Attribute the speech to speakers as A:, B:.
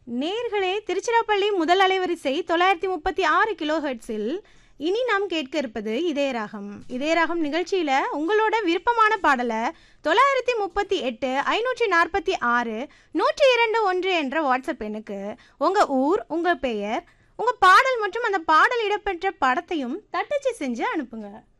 A: நேர்களே, திருச்சிராப்பள்ளி முதல் அலைவரிசை 936 கிலோ ஹெர்ட்ஸில் இனி நாம் கேட்க இருப்பது இதயராகம். இதயராகம் நிகழ்ச்சியில் உங்களோட விருப்பமான பாடலை 938 546 102 என்ற வாட்ஸ்அப் எண்ணுக்கு உங்கள் ஊர், உங்கள் பெயர், உங்கள் பாடல் மற்றும் அந்த பாடல் இடம்பெற்ற படத்தையும் தட்டச்சு செஞ்சு அனுப்புங்க.